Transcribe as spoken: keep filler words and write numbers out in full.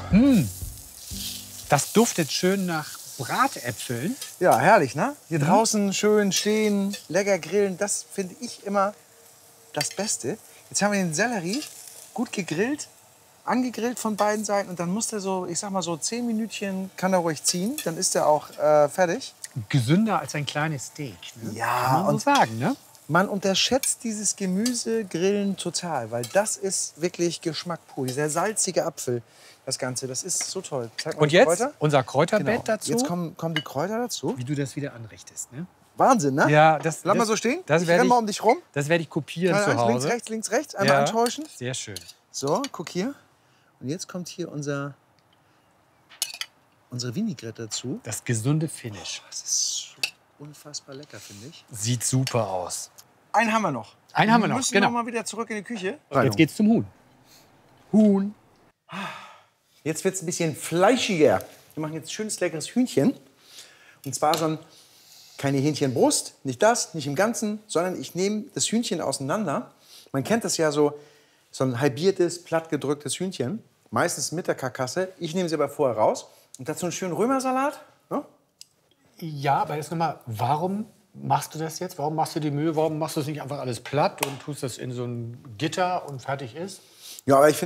Mm. Das duftet schön nach Bratäpfeln. Ja, herrlich, ne? Hier Mhm. draußen schön stehen, lecker grillen. Das finde ich immer das Beste. Jetzt haben wir den Sellerie gut gegrillt, angegrillt von beiden Seiten. Und dann muss der so, ich sag mal so zehn Minütchen kann er ruhig ziehen. Dann ist er auch äh, fertig. Gesünder als ein kleines Steak. Ne? Ja, Kann man so und sagen, ne? man unterschätzt dieses Gemüsegrillen total, weil das ist wirklich Geschmack pur. Dieser salzige Apfel, das Ganze, das ist so toll. Zeig mal Und die jetzt Kräuter. unser Kräuterbett Genau. dazu. Jetzt kommen, kommen die Kräuter dazu. Wie du das wieder anrichtest, ne? Wahnsinn, ne? Ja, das, Lass mal das- so stehen. das ich werd renn ich- mal um dich rum. Das werde ich kopieren Eins, zu Hause. links, rechts, links, rechts. Einmal Ja, antäuschen. sehr schön. So, guck hier. Und jetzt kommt hier unser, unsere Vinaigrette dazu. Das gesunde Finish. Das ist so unfassbar lecker, finde ich. Sieht super aus. Einen haben wir noch. Einen haben wir noch, müssen genau. noch mal wieder zurück in die Küche. Jetzt geht's zum Huhn. Huhn. Jetzt wird es ein bisschen fleischiger. Wir machen jetzt schönes, leckeres Hühnchen. Und zwar so ein, keine Hähnchenbrust, nicht das, nicht im Ganzen, sondern ich nehme das Hühnchen auseinander. Man kennt das ja so, so ein halbiertes, plattgedrücktes Hühnchen. Meistens mit der Karkasse. Ich nehme sie aber vorher raus. Und dazu einen schönen Römersalat. Ja? Ja, aber jetzt nochmal, warum machst du das jetzt? Warum machst du die Mühe? Warum machst du es nicht einfach alles platt und tust das in so ein Gitter und fertig ist? Ja, aber ich finde